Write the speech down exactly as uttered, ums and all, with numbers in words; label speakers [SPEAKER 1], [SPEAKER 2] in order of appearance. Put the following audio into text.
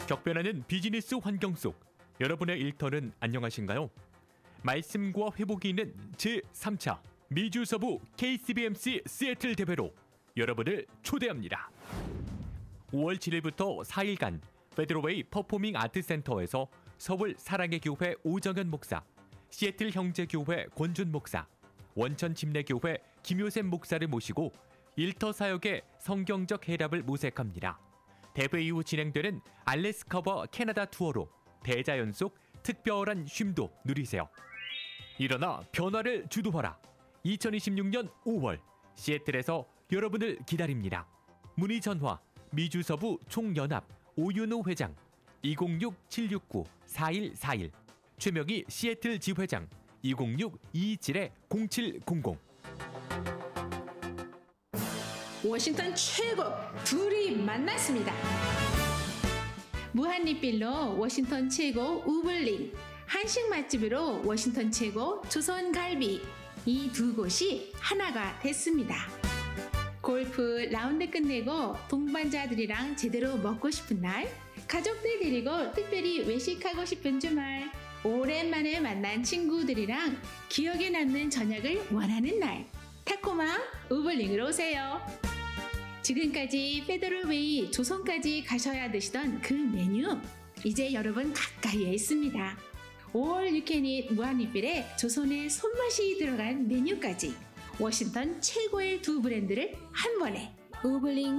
[SPEAKER 1] 격변하는 비즈니스 환경 속 여러분의 일터는 안녕하신가요? 말씀과 회복이 있는 제삼 차 미주서부 케이씨비엠씨 시애틀 대회로 여러분을 초대합니다. 오월 칠일부터 사일간 페드로웨이 퍼포밍 아트 센터에서 서울 사랑의 교회 오정현 목사, 시애틀 형제교회 권준 목사, 원천 침례교회 김효샘 목사를 모시고 일터 사역의 성경적 해답을 모색합니다. 대회 이후 진행되는 알래스카와 캐나다 투어로 대자연 속 특별한 쉼도 누리세요. 일어나 변화를 주도하라. 이천이십육년 오월 시애틀에서 여러분을 기다립니다. 문의 전화 미주서부 총연합 오윤호 회장 이공육 칠육구 사일사일, 최명희 시애틀 지회장 이공육 이이칠 공칠공공.
[SPEAKER 2] 워싱턴 최고 둘이 만났습니다. 무한리필로 워싱턴 최고 우블링, 한식 맛집으로 워싱턴 최고 조선갈비, 이 두 곳이 하나가 됐습니다. 골프 라운드 끝내고 동반자들이랑 제대로 먹고 싶은 날, 가족들 데리고 특별히 외식하고 싶은 주말, 오랜만에 만난 친구들이랑 기억에 남는 저녁을 원하는 날, 타코마 우블링으로 오세요. 지금까지 페더럴웨이 조선까지 가셔야 드시던 그 메뉴, 이제 여러분 가까이에 있습니다. 올 유캔잇 무한리필에 조선의 손맛이 들어간 메뉴까지 워싱턴 최고의 두 브랜드를 한 번에 우블링